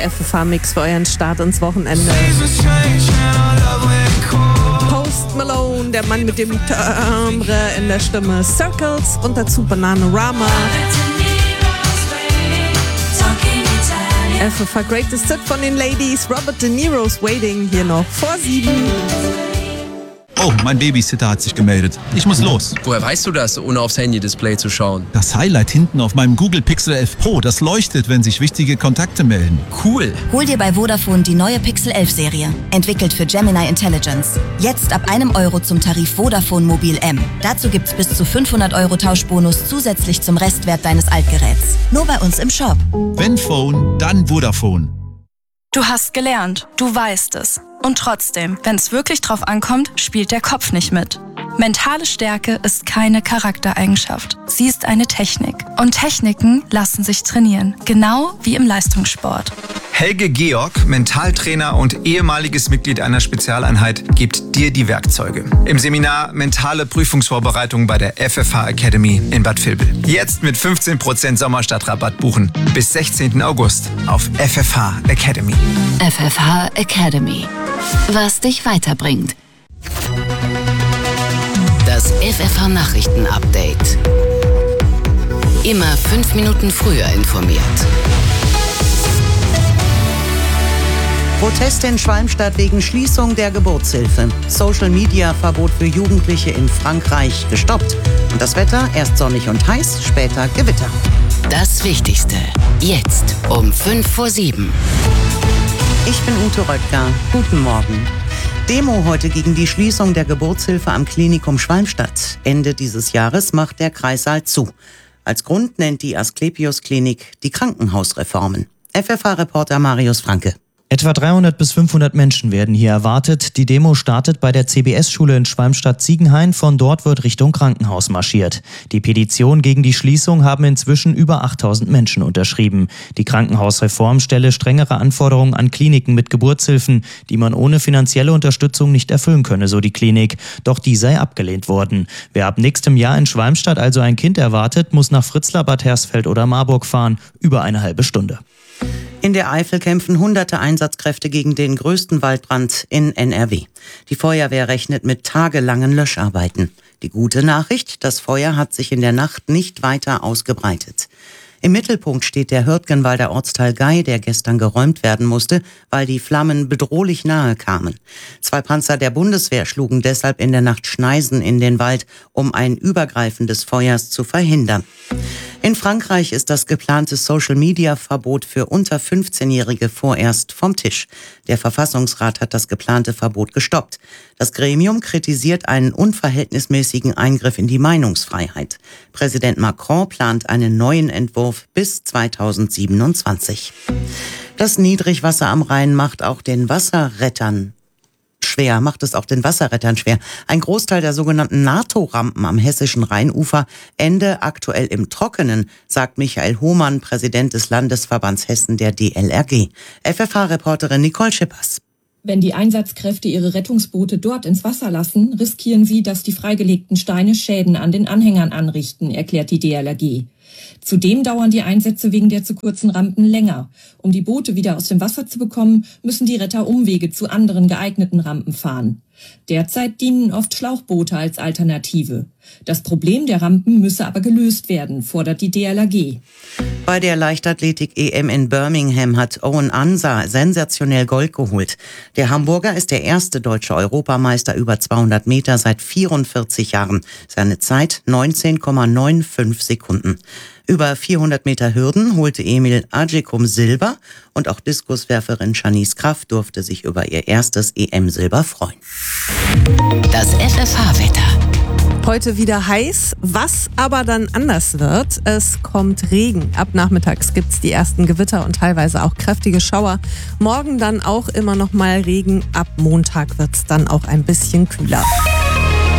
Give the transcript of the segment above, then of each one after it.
der FFH-Mix für euren Start ins Wochenende. Post Malone, der Mann mit dem Timbre in der Stimme, Circles und dazu Bananarama. FFH Greatest Hit von den Ladies, Robert De Niro's Waiting, hier noch vor 7. Oh, mein Babysitter hat sich gemeldet. Ich muss los. Woher weißt du das, ohne aufs Handy-Display zu schauen? Das Highlight hinten auf meinem Google Pixel 11 Pro, das leuchtet, wenn sich wichtige Kontakte melden. Cool. Hol dir bei Vodafone die neue Pixel 11 Serie. Entwickelt für Gemini Intelligence. Jetzt ab €1 zum Tarif Vodafone Mobil M. Dazu gibt's bis zu 500 € Tauschbonus zusätzlich zum Restwert deines Altgeräts. Nur bei uns im Shop. Wenn Phone, dann Vodafone. Du hast gelernt, du weißt es. Und trotzdem, wenn es wirklich drauf ankommt, spielt der Kopf nicht mit. Mentale Stärke ist keine Charaktereigenschaft. Sie ist eine Technik. Und Techniken lassen sich trainieren. Genau wie im Leistungssport. Helge Georg, Mentaltrainer und ehemaliges Mitglied einer Spezialeinheit, gibt dir die Werkzeuge. Im Seminar Mentale Prüfungsvorbereitung bei der FFH Academy in Bad Vilbel. Jetzt mit 15% Sommerstadtrabatt buchen. Bis 16. August auf FFH Academy. FFH Academy. Was dich weiterbringt. Das FFH Nachrichten Update. Immer 5 Minuten früher informiert. Proteste in Schwalmstadt wegen Schließung der Geburtshilfe. Social-Media-Verbot für Jugendliche in Frankreich gestoppt. Und das Wetter, erst sonnig und heiß, später Gewitter. Das Wichtigste. Jetzt um 5 vor 7. Ich bin Ute Röttger. Guten Morgen. Demo heute gegen die Schließung der Geburtshilfe am Klinikum Schwalmstadt. Ende dieses Jahres macht der Kreissaal zu. Als Grund nennt die Asklepios-Klinik die Krankenhausreformen. FFH-Reporter Marius Franke. Etwa 300 bis 500 Menschen werden hier erwartet. Die Demo startet bei der CBS-Schule in Schwalmstadt-Ziegenhain. Von dort wird Richtung Krankenhaus marschiert. Die Petition gegen die Schließung haben inzwischen über 8000 Menschen unterschrieben. Die Krankenhausreform stelle strengere Anforderungen an Kliniken mit Geburtshilfen, die man ohne finanzielle Unterstützung nicht erfüllen könne, so die Klinik. Doch die sei abgelehnt worden. Wer ab nächstem Jahr in Schwalmstadt also ein Kind erwartet, muss nach Fritzlar, Bad Hersfeld oder Marburg fahren. Über eine halbe Stunde. In der Eifel kämpfen hunderte Einsatzkräfte gegen den größten Waldbrand in NRW. Die Feuerwehr rechnet mit tagelangen Löscharbeiten. Die gute Nachricht, das Feuer hat sich in der Nacht nicht weiter ausgebreitet. Im Mittelpunkt steht der Hürtgenwalder Ortsteil Gei, der gestern geräumt werden musste, weil die Flammen bedrohlich nahe kamen. 2 Panzer der Bundeswehr schlugen deshalb in der Nacht Schneisen in den Wald, um ein Übergreifen des Feuers zu verhindern. In Frankreich ist das geplante Social-Media-Verbot für unter 15-Jährige vorerst vom Tisch. Der Verfassungsrat hat das geplante Verbot gestoppt. Das Gremium kritisiert einen unverhältnismäßigen Eingriff in die Meinungsfreiheit. Präsident Macron plant einen neuen Entwurf bis 2027. Das Niedrigwasser am Rhein macht es auch den Wasserrettern schwer. Ein Großteil der sogenannten NATO-Rampen am hessischen Rheinufer ende aktuell im Trockenen, sagt Michael Hohmann, Präsident des Landesverbands Hessen der DLRG. FFH-Reporterin Nicole Schippers. Wenn die Einsatzkräfte ihre Rettungsboote dort ins Wasser lassen, riskieren sie, dass die freigelegten Steine Schäden an den Anhängern anrichten, erklärt die DLRG. Zudem dauern die Einsätze wegen der zu kurzen Rampen länger. Um die Boote wieder aus dem Wasser zu bekommen, müssen die Retter Umwege zu anderen geeigneten Rampen fahren. Derzeit dienen oft Schlauchboote als Alternative. Das Problem der Rampen müsse aber gelöst werden, fordert die DLRG. Bei der Leichtathletik-EM in Birmingham hat Owen Ansa sensationell Gold geholt. Der Hamburger ist der erste deutsche Europameister über 200 Meter seit 44 Jahren. Seine Zeit 19,95 Sekunden. Über 400 Meter Hürden holte Emil Agikum Silber und auch Diskuswerferin Shanice Kraft durfte sich über ihr erstes EM-Silber freuen. Das FFH-Wetter. Heute wieder heiß, was aber dann anders wird. Es kommt Regen. Ab nachmittags gibt's die ersten Gewitter und teilweise auch kräftige Schauer. Morgen dann auch immer noch mal Regen. Ab Montag wird's dann auch ein bisschen kühler.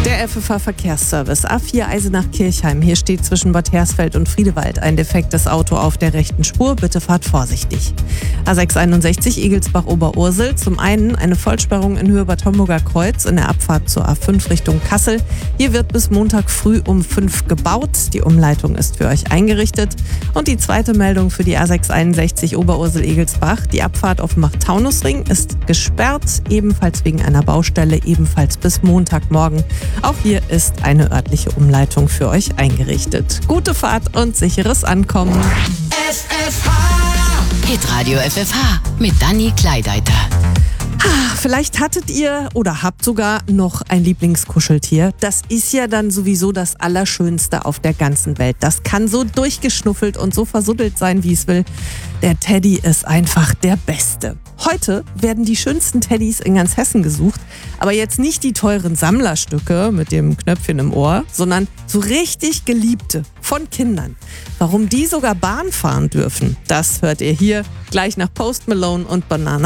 Der FFH Verkehrsservice A4 Eisenach-Kirchheim. Hier steht zwischen Bad Hersfeld und Friedewald ein defektes Auto auf der rechten Spur. Bitte fahrt vorsichtig. A661 Igelsbach-Oberursel. Zum einen eine Vollsperrung in Höhe Bad Homburger Kreuz in der Abfahrt zur A5 Richtung Kassel. Hier wird bis Montag früh um 5 gebaut. Die Umleitung ist für euch eingerichtet. Und die zweite Meldung für die A661 Oberursel-Egelsbach. Die Abfahrt auf Macht-Taunus-Ring ist gesperrt, ebenfalls wegen einer Baustelle, ebenfalls bis Montagmorgen. Auch hier ist eine örtliche Umleitung für euch eingerichtet. Gute Fahrt und sicheres Ankommen. FFH Hitradio FFH mit Dani Kleideiter. Vielleicht hattet ihr oder habt sogar noch ein Lieblingskuscheltier. Das ist ja dann sowieso das Allerschönste auf der ganzen Welt. Das kann so durchgeschnuffelt und so versuddelt sein, wie es will. Der Teddy ist einfach der Beste. Heute werden die schönsten Teddys in ganz Hessen gesucht. Aber jetzt nicht die teuren Sammlerstücke mit dem Knöpfchen im Ohr, sondern so richtig geliebte von Kindern. Warum die sogar Bahn fahren dürfen, das hört ihr hier gleich nach Post Malone und Banana.